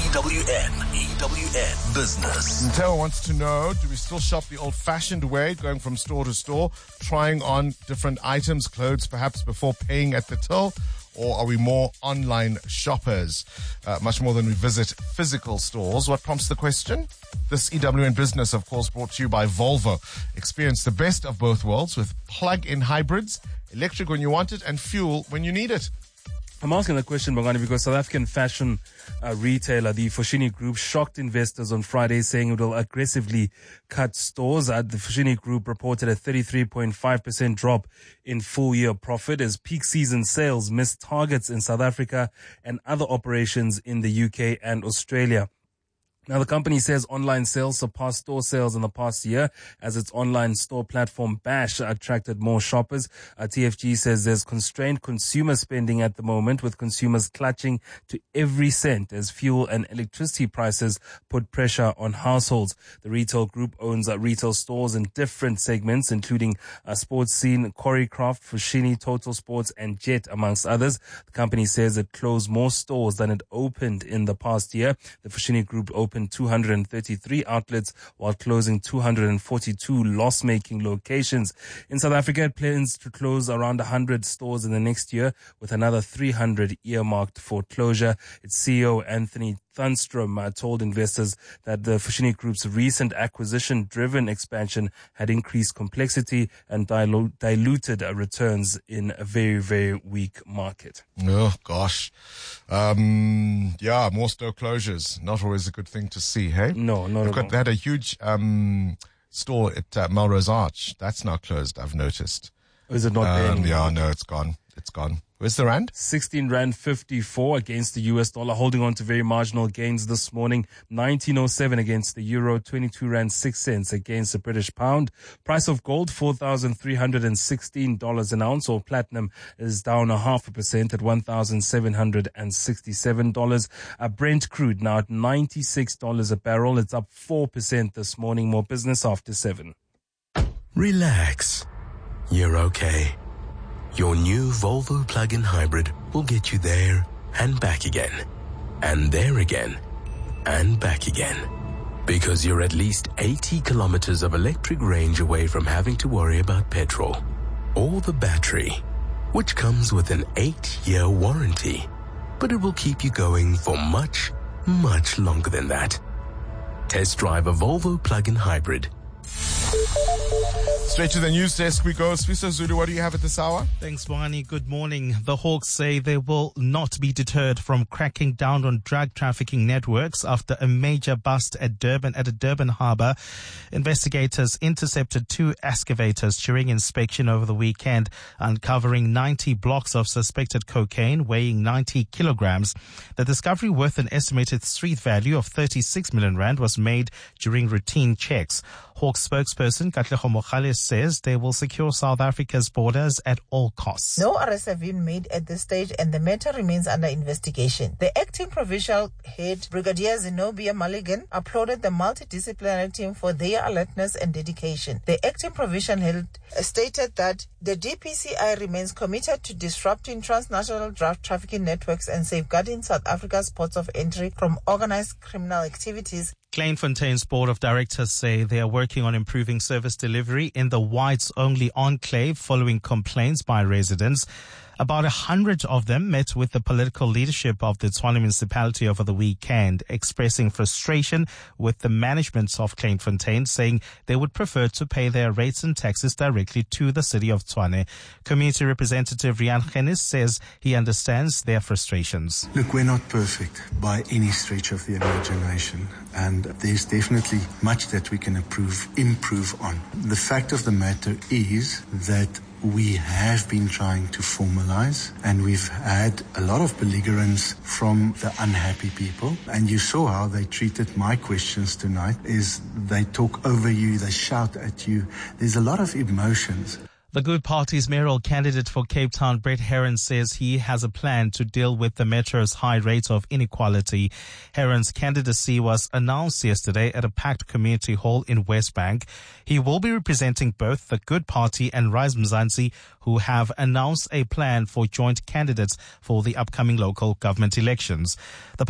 EWN Business. Nteo wants to know, do we still shop the old-fashioned way, going from store to store, trying on different items, clothes perhaps, before paying at the till? Or are we more online shoppers, much more than we visit physical stores? What prompts the question? This EWN Business, of course, brought to you by Volvo. Experience the best of both worlds with plug-in hybrids, electric when you want it, and fuel when you need it. I'm asking the question, Bongani, because South African fashion retailer, the Foschini Group, shocked investors on Friday, saying it will aggressively cut stores. The Foschini Group reported a 33.5% drop in full-year profit as peak season sales missed targets in South Africa and other operations in the UK and Australia. Now, the company says online sales surpassed store sales in the past year as its online store platform Bash attracted more shoppers. TFG says there's constrained consumer spending at the moment, with consumers clutching to every cent as fuel and electricity prices put pressure on households. The retail group owns retail stores in different segments, including Sports Scene, Choreograph, Foschini, Total Sports, and Jet, amongst others. The company says it closed more stores than it opened in the past year. The Foschini Group opened 233 outlets while closing 242 loss-making locations. In South Africa, it plans to close around 100 stores in the next year, with another 300 earmarked for closure. Its CEO, Anthony Thunstrom, told investors that the Foschini Group's recent acquisition-driven expansion had increased complexity and diluted returns in a very, very weak market. Oh, gosh. More store closures. Not always a good thing to see, hey? No, not at all. They had a huge store at Melrose Arch. That's now closed, I've noticed. Is it not there anymore? Yeah, no, it's gone. It's gone. Where's the rand? 16 Rand 54 against the US dollar, holding on to very marginal gains this morning. 19.07 against the euro, 22 Rand 6 cents against the British pound. Price of gold, $4,316 an ounce, or platinum is down 0.5% at $1,767. Brent crude now at $96 a barrel. It's up 4% this morning. More business after 7. Relax. You're okay. Your new Volvo plug-in hybrid will get you there and back again. And there again. And back again. Because you're at least 80 kilometers of electric range away from having to worry about petrol. Or the battery, which comes with an 8-year warranty. But it will keep you going for much, much longer than that. Test drive a Volvo plug-in hybrid. Straight to the news desk we go. Swiso Zulu, what do you have at this hour? Thanks, Wani. Good morning. The Hawks say they will not be deterred from cracking down on drug trafficking networks after a major bust at a Durban harbour. Investigators intercepted 2 excavators during inspection over the weekend, uncovering 90 blocks of suspected cocaine weighing 90 kilograms. The discovery, worth an estimated street value of 36 million rand, was made during routine checks. Hawks spokesperson Katlego Mogale says they will secure South Africa's borders at all costs. No arrests have been made at this stage and the matter remains under investigation. The acting provincial head, Brigadier Zenobia Mulligan, applauded the multidisciplinary team for their alertness and dedication. The acting provincial head stated that the DPCI remains committed to disrupting transnational drug trafficking networks and safeguarding South Africa's ports of entry from organized criminal activities. Kleinfontein's board of directors say they are working on improving service delivery in the whites-only enclave following complaints by residents. About 100 of them met with the political leadership of the Tshwane municipality over the weekend, expressing frustration with the management of Kleinfontein, saying they would prefer to pay their rates and taxes directly to the city of Tshwane. Community representative Rian Genis says he understands their frustrations. Look, we're not perfect by any stretch of the imagination, and there's definitely much that we can improve on. The fact of the matter is that we have been trying to formalize, and we've had a lot of belligerence from the unhappy people. And you saw how they treated my questions tonight, is they talk over you, they shout at you. There's a lot of emotions. The Good Party's mayoral candidate for Cape Town, Brett Heron, says he has a plan to deal with the metro's high rates of inequality. Heron's candidacy was announced yesterday at a packed community hall in Westbank. He will be representing both the Good Party and Rise Mzansi, who have announced a plan for joint candidates for the upcoming local government elections. The